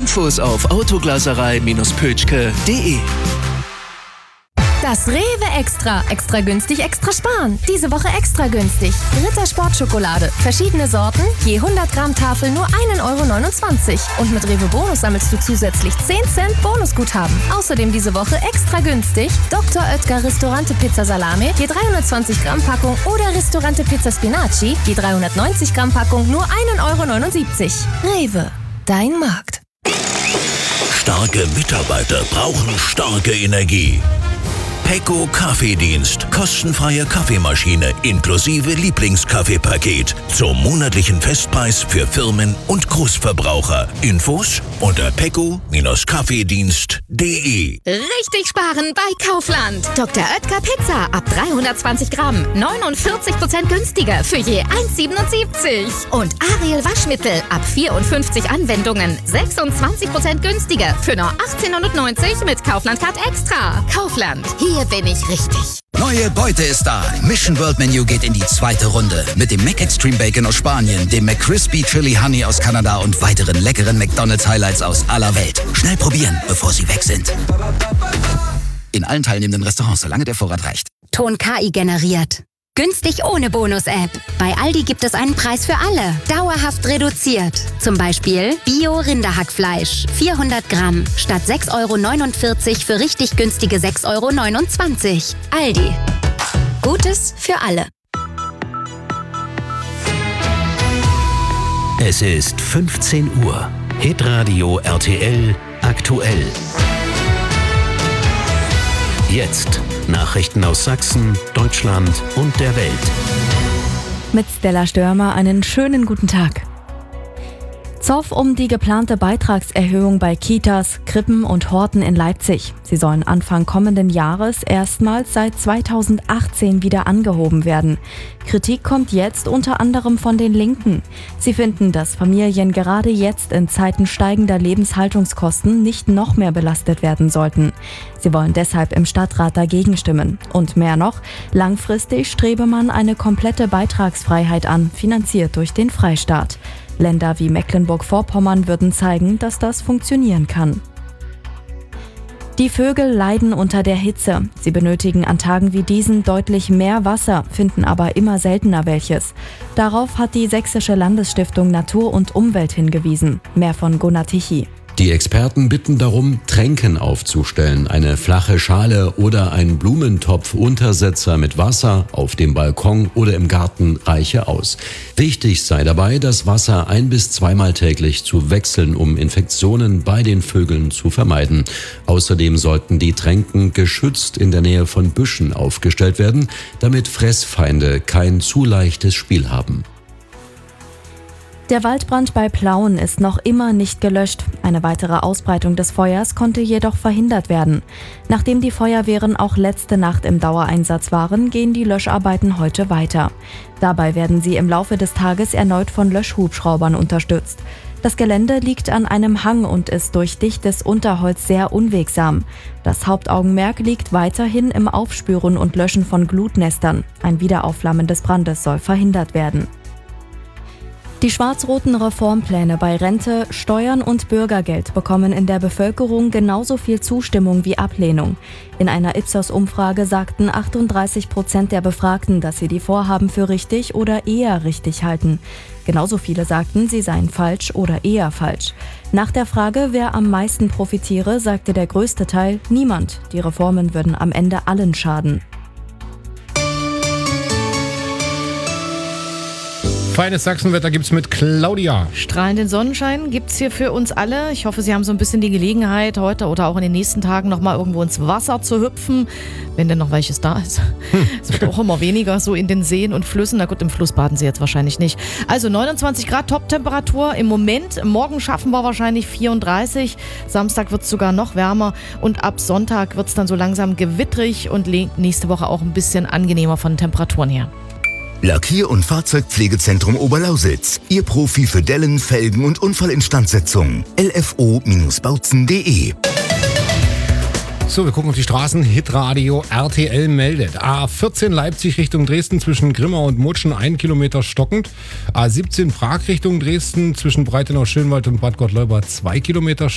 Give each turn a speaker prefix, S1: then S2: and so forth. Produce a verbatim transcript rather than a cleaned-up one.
S1: Infos auf autoglaserei Bindestrich pötschke punkt de.
S2: Das Rewe Extra. Extra günstig, extra sparen. Diese Woche extra günstig. Ritter Sportschokolade. Verschiedene Sorten. Je hundert Gramm Tafel nur ein Euro neunundzwanzig. Und mit Rewe Bonus sammelst du zusätzlich zehn Cent Bonusguthaben. Außerdem diese Woche extra günstig. Doktor Oetker Ristorante Pizza Salame. Je dreihundertzwanzig Gramm Packung. Oder Ristorante Pizza Spinaci. Je dreihundertneunzig Gramm Packung nur ein Euro neunundsiebzig. Rewe. Dein Markt.
S3: Starke Mitarbeiter brauchen starke Energie. Pecco Kaffeedienst. Kostenfreie Kaffeemaschine inklusive Lieblingskaffeepaket. Zum monatlichen Festpreis für Firmen und Großverbraucher. Infos unter pecco Kaffeedienst punkt de.
S4: Richtig sparen bei Kaufland. Doktor Oetker Pizza ab dreihundertzwanzig Gramm. neunundvierzig Prozent günstiger für je eins Euro siebenundsiebzig. Und Ariel Waschmittel ab vierundfünfzig Anwendungen. sechsundzwanzig Prozent günstiger für nur achtzehnhundertneunzig mit Kaufland Card Extra. Kaufland. Hier bin ich richtig.
S5: Neue Beute ist da. Mission World Menu geht in die zweite Runde. Mit dem McExtreme Bacon aus Spanien, dem McCrispy Chili Honey aus Kanada und weiteren leckeren McDonald's Highlights aus aller Welt. Schnell probieren, bevor sie weg sind. In allen teilnehmenden Restaurants, solange der Vorrat reicht.
S6: Ton K I generiert. Günstig ohne Bonus-App. Bei Aldi gibt es einen Preis für alle. Dauerhaft reduziert. Zum Beispiel Bio-Rinderhackfleisch. vierhundert Gramm. Statt sechs Euro neunundvierzig für richtig günstige sechs Euro neunundzwanzig. Aldi. Gutes für alle.
S3: Es ist fünfzehn Uhr. Hitradio R T L aktuell. Jetzt Nachrichten aus Sachsen, Deutschland und der Welt.
S7: Mit Stella Störmer einen schönen guten Tag. Zoff um die geplante Beitragserhöhung bei Kitas, Krippen und Horten in Leipzig. Sie sollen Anfang kommenden Jahres erstmals seit zweitausendachtzehn wieder angehoben werden. Kritik kommt jetzt unter anderem von den Linken. Sie finden, dass Familien gerade jetzt in Zeiten steigender Lebenshaltungskosten nicht noch mehr belastet werden sollten. Sie wollen deshalb im Stadtrat dagegen stimmen. Und mehr noch, langfristig strebe man eine komplette Beitragsfreiheit an, finanziert durch den Freistaat. Länder wie Mecklenburg-Vorpommern würden zeigen, dass das funktionieren kann. Die Vögel leiden unter der Hitze. Sie benötigen an Tagen wie diesen deutlich mehr Wasser, finden aber immer seltener welches. Darauf hat die Sächsische Landesstiftung Natur und Umwelt hingewiesen. Mehr von Gunnar Tichy.
S8: Die Experten bitten darum, Tränken aufzustellen, eine flache Schale oder ein Blumentopf-Untersetzer mit Wasser auf dem Balkon oder im Garten reiche aus. Wichtig sei dabei, das Wasser ein- bis zweimal täglich zu wechseln, um Infektionen bei den Vögeln zu vermeiden. Außerdem sollten die Tränken geschützt in der Nähe von Büschen aufgestellt werden, damit Fressfeinde kein zu leichtes Spiel haben.
S7: Der Waldbrand bei Plauen ist noch immer nicht gelöscht. Eine weitere Ausbreitung des Feuers konnte jedoch verhindert werden. Nachdem die Feuerwehren auch letzte Nacht im Dauereinsatz waren, gehen die Löscharbeiten heute weiter. Dabei werden sie im Laufe des Tages erneut von Löschhubschraubern unterstützt. Das Gelände liegt an einem Hang und ist durch dichtes Unterholz sehr unwegsam. Das Hauptaugenmerk liegt weiterhin im Aufspüren und Löschen von Glutnestern. Ein Wiederaufflammen des Brandes soll verhindert werden. Die schwarz-roten Reformpläne bei Rente, Steuern und Bürgergeld bekommen in der Bevölkerung genauso viel Zustimmung wie Ablehnung. In einer Ipsos-Umfrage sagten achtunddreißig Prozent der Befragten, dass sie die Vorhaben für richtig oder eher richtig halten. Genauso viele sagten, sie seien falsch oder eher falsch. Nach der Frage, wer am meisten profitiere, sagte der größte Teil, niemand. Die Reformen würden am Ende allen schaden.
S9: Feines Sachsenwetter gibt's mit Claudia.
S10: Strahlenden Sonnenschein gibt's hier für uns alle. Ich hoffe, Sie haben so ein bisschen die Gelegenheit, heute oder auch in den nächsten Tagen noch mal irgendwo ins Wasser zu hüpfen, wenn denn noch welches da ist. Hm. Es wird auch immer weniger so in den Seen und Flüssen. Na gut, im Fluss baden Sie jetzt wahrscheinlich nicht. Also neunundzwanzig Grad Top-Temperatur im Moment. Morgen schaffen wir wahrscheinlich vierunddreißig. Samstag wird's sogar noch wärmer. Und ab Sonntag wird's dann so langsam gewittrig und nächste Woche auch ein bisschen angenehmer von den Temperaturen her.
S11: Lackier- und Fahrzeugpflegezentrum Oberlausitz. Ihr Profi für Dellen, Felgen und Unfallinstandsetzung. L F O Bautzen punkt de.
S9: So, wir gucken auf die Straßen. Hitradio R T L meldet. A vierzehn Leipzig Richtung Dresden zwischen Grimma und Mutschen ein Kilometer stockend. A siebzehn Prag Richtung Dresden zwischen Breitenau, Schönwald und Bad Gottleuba zwei Kilometer